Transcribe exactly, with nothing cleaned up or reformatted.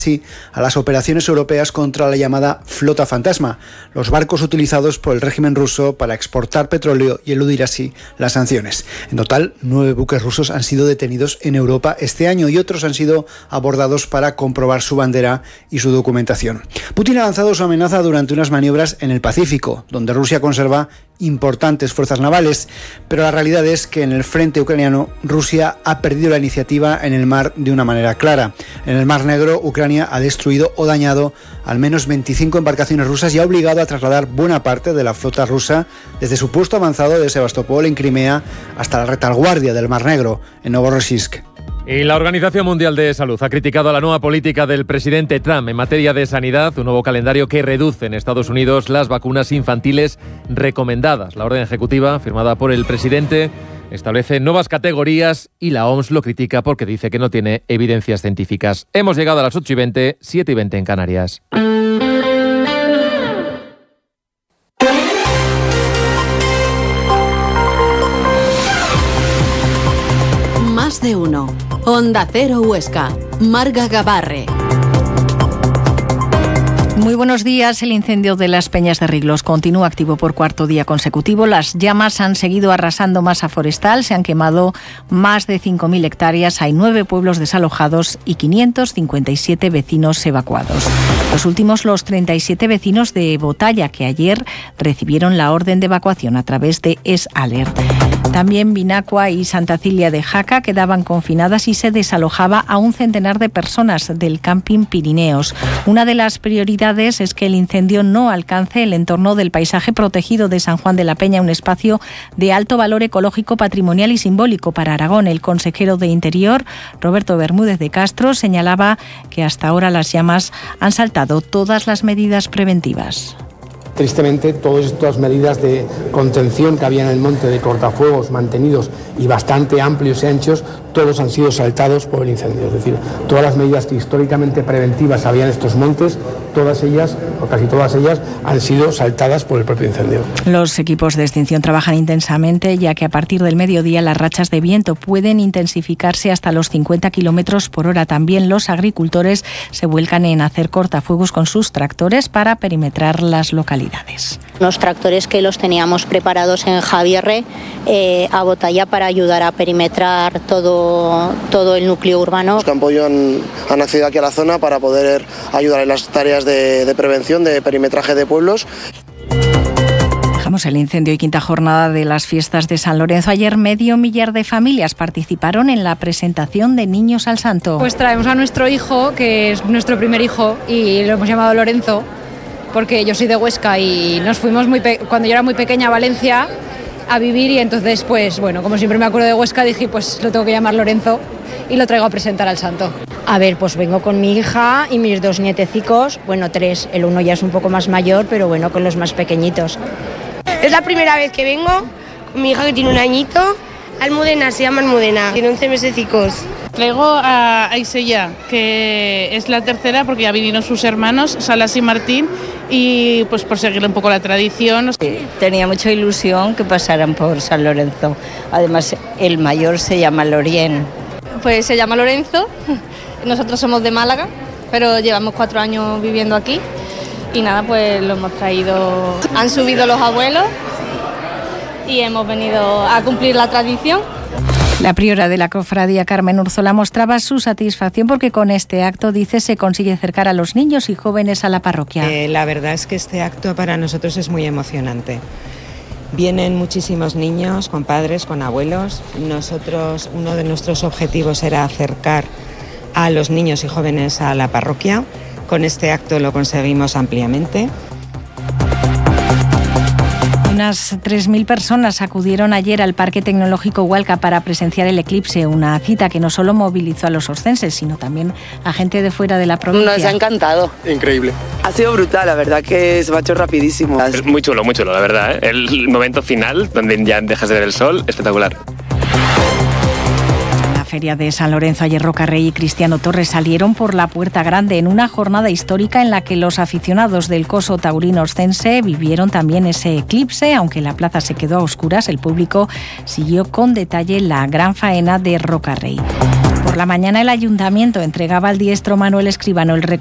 sí, a las operaciones europeas contra la llamada flota fantasma, los barcos utilizados por el régimen ruso para exportar petróleo y eludir así las sanciones. En total, nueve buques rusos han sido detenidos en Europa este año y otros han sido abordados para comprobar su bandera y su documentación. Putin ha lanzado su amenaza durante unas maniobras en el Pacífico, donde Rusia conserva importantes fuerzas navales, pero la realidad es que en el frente ucraniano Rusia ha perdido la iniciativa en el mar de una manera clara. En el Mar Negro, Ucrania ha destruido o dañado al menos veinticinco embarcaciones rusas y ha obligado a trasladar buena parte de la flota rusa desde su puesto avanzado de Sebastopol en Crimea hasta la retaguardia del Mar Negro en Novorossiysk. Y la Organización Mundial de Salud ha criticado la nueva política del presidente Trump en materia de sanidad, un nuevo calendario que reduce en Estados Unidos las vacunas infantiles recomendadas. La orden ejecutiva, firmada por el presidente, establece nuevas categorías y la O M S lo critica porque dice que no tiene evidencias científicas. Hemos llegado a las ocho y veinte, siete y veinte en Canarias. Más de uno. Onda Cero Huesca. Marga Gabarre. Muy buenos días. El incendio de las Peñas de Riglos continúa activo por cuarto día consecutivo. Las llamas han seguido arrasando masa forestal. Se han quemado más de cinco mil hectáreas. Hay nueve pueblos desalojados y quinientos cincuenta y siete vecinos evacuados. Los últimos, los treinta y siete vecinos de Botalla, que ayer recibieron la orden de evacuación a través de Es Alert. También Vinacua y Santa Cilia de Jaca quedaban confinadas y se desalojaba a un centenar de personas del camping Pirineos. Una de las prioridades es que el incendio no alcance el entorno del paisaje protegido de San Juan de la Peña, un espacio de alto valor ecológico, patrimonial y simbólico para Aragón. El consejero de Interior, Roberto Bermúdez de Castro, señalaba que hasta ahora las llamas han saltado todas las medidas preventivas. Tristemente, todas estas medidas de contención que había en el monte, de cortafuegos mantenidos y bastante amplios y anchos, todos han sido saltados por el incendio. Es decir, todas las medidas que históricamente preventivas había en estos montes, todas ellas, o casi todas ellas, han sido saltadas por el propio incendio. Los equipos de extinción trabajan intensamente, ya que a partir del mediodía las rachas de viento pueden intensificarse hasta los cincuenta kilómetros por hora. También los agricultores se vuelcan en hacer cortafuegos con sus tractores para perimetrar las localidades. Los tractores que los teníamos preparados en Javierre eh, a Botalla para ayudar a perimetrar todo, todo el núcleo urbano. Los Campollo han, han nacido aquí a la zona para poder ayudar en las tareas de, de prevención, de perimetraje de pueblos. Dejamos el incendio y quinta jornada de las fiestas de San Lorenzo. Ayer medio millar de familias participaron en la presentación de Niños al Santo. Pues traemos a nuestro hijo, que es nuestro primer hijo, y lo hemos llamado Lorenzo, porque yo soy de Huesca y nos fuimos muy pe- cuando yo era muy pequeña a Valencia a vivir, y entonces, pues bueno, como siempre me acuerdo de Huesca, dije, pues lo tengo que llamar Lorenzo y lo traigo a presentar al santo. A ver, pues vengo con mi hija y mis dos nietecicos, bueno, tres, el uno ya es un poco más mayor, pero bueno, con los más pequeñitos. Es la primera vez que vengo con mi hija, que tiene un añito. Almudena, se llama Almudena, tiene once mesecicos. Traigo a Aiseya, que es la tercera porque ya vinieron sus hermanos, Salas y Martín, y pues por seguir un poco la tradición. Sí, tenía mucha ilusión que pasaran por San Lorenzo. Además, el mayor se llama Lorien. Pues se llama Lorenzo, nosotros somos de Málaga, pero llevamos cuatro años viviendo aquí y nada, pues lo hemos traído. Han subido los abuelos y hemos venido a cumplir la tradición. La priora de la cofradía, Carmen Urzola, mostraba su satisfacción porque con este acto, dice, se consigue acercar a los niños y jóvenes a la parroquia. Eh, la verdad es que este acto para nosotros es muy emocionante. Vienen muchísimos niños con padres, con abuelos. Nosotros, uno de nuestros objetivos era acercar a los niños y jóvenes a la parroquia. Con este acto lo conseguimos ampliamente. Unas tres mil personas acudieron ayer al Parque Tecnológico Hualca para presenciar el eclipse, una cita que no solo movilizó a los oscenses, sino también a gente de fuera de la provincia. Nos ha encantado. Increíble. Ha sido brutal, la verdad que se me ha hecho rapidísimo. Es muy chulo, muy chulo, la verdad, ¿eh? El momento final, donde ya dejas de ver el sol, espectacular. Feria de San Lorenzo, ayer Roca Rey y Cristiano Torres salieron por la Puerta Grande en una jornada histórica en la que los aficionados del coso taurino oscense vivieron también ese eclipse. Aunque la plaza se quedó a oscuras, el público siguió con detalle la gran faena de Roca Rey. Por la mañana el Ayuntamiento entregaba al diestro Manuel Escribano el